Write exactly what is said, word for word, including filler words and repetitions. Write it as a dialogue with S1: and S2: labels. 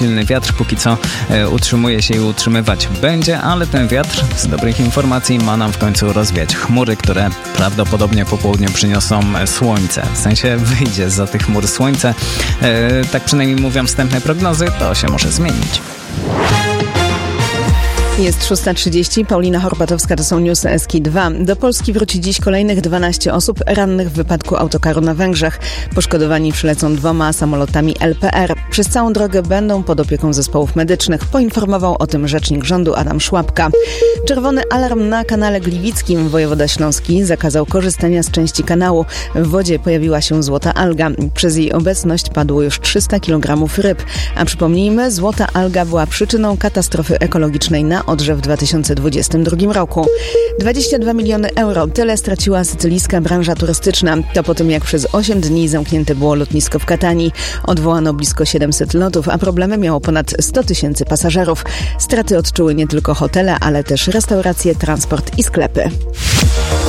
S1: silny wiatr póki co utrzymuje się i utrzymywać będzie, ale ten wiatr z dobrych informacji ma nam w końcu rozwiać chmury, które prawdopodobnie po południu przyniosą słońce. W sensie wyjdzie za tych chmur słońce. Tak przynajmniej mówią wstępne prognozy, to się może zmienić.
S2: Jest szósta trzydzieści. Paulina Horbatowska, to są newsy S K dwa. Do Polski wróci dziś kolejnych dwanaście osób rannych w wypadku autokaru na Węgrzech. Poszkodowani przylecą dwoma samolotami L P R. Przez całą drogę będą pod opieką zespołów medycznych. Poinformował o tym rzecznik rządu Adam Szłapka. Czerwony alarm na kanale Gliwickim. Wojewoda śląski zakazał korzystania z części kanału. W wodzie pojawiła się złota alga. Przez jej obecność padło już trzysta kilogramów ryb. A przypomnijmy, złota alga była przyczyną katastrofy ekologicznej na Odrze w dwa tysiące dwudziestym drugim roku. dwadzieścia dwa miliony euro. Tyle straciła sycylijska branża turystyczna. To po tym, jak przez osiem dni zamknięte było lotnisko w Katanii. Odwołano blisko siedemset lotów, a problemy miało ponad sto tysięcy pasażerów. Straty odczuły nie tylko hotele, ale też restauracje, transport i sklepy.